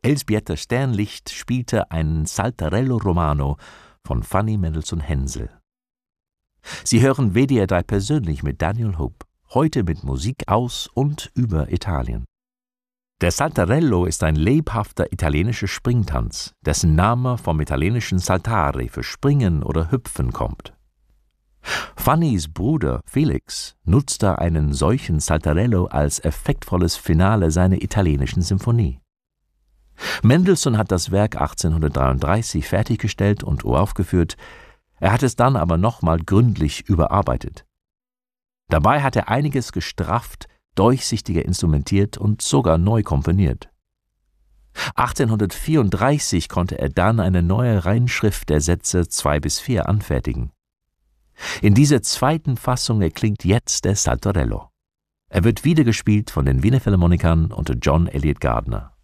Elżbieta Sternlicht spielte ein Saltarello Romano von Fanny Mendelssohn-Hensel. Sie hören WDR 3 persönlich mit Daniel Hope, heute mit Musik aus und über Italien. Der Saltarello ist ein lebhafter italienischer Springtanz, dessen Name vom italienischen saltare für springen oder hüpfen kommt. Fannys Bruder Felix nutzte einen solchen Saltarello als effektvolles Finale seiner italienischen Symphonie. Mendelssohn hat das Werk 1833 fertiggestellt und uraufgeführt, er hat es dann aber nochmal gründlich überarbeitet. Dabei hat er einiges gestrafft, durchsichtiger instrumentiert und sogar neu komponiert. 1834 konnte er dann eine neue Reinschrift der Sätze 2-4 anfertigen. In dieser zweiten Fassung erklingt jetzt der Saltarello. Er wird wiedergespielt von den Wiener Philharmonikern unter John Eliot Gardiner.